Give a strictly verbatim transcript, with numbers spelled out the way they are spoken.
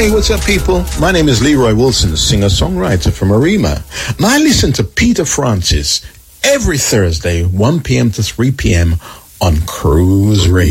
Hey, what's up, people? My name is Leroy Wilson, singer-songwriter from Arima. And I listen to Peter Francis every Thursday, one p.m. to three p.m. on Cruise Radio.